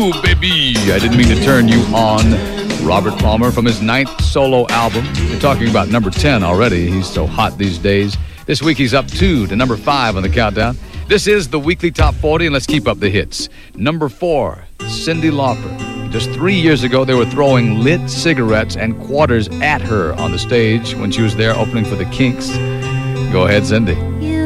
baby. I didn't mean to turn you on. Robert Palmer from his 9th solo album. We're talking about number 10 already. He's so hot these days. This week he's up 2 to number 5 on the countdown. This is the weekly top 40, and let's keep up the hits. Number 4, Cyndi Lauper. Just 3 years ago, they were throwing lit cigarettes and quarters at her on the stage when she was there opening for the Kinks. Go ahead, Cyndi.